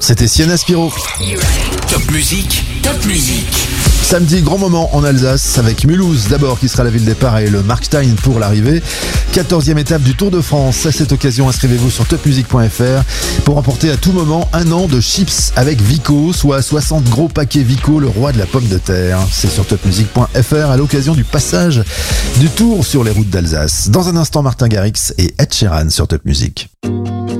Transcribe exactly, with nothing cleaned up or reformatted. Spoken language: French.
C'était Sienna Spiro. Top musique, top musique. Samedi, grand moment en Alsace avec Mulhouse d'abord qui sera la ville départ et le Markstein pour l'arrivée. quatorzième étape du Tour de France. À cette occasion, inscrivez-vous sur top musique point f r pour remporter à tout moment un an de chips avec Vico, soit soixante gros paquets Vico, le roi de la pomme de terre. C'est sur top musique point f r à l'occasion du passage du Tour sur les routes d'Alsace. Dans un instant, Martin Garrix et Ed Sheeran sur Top Music.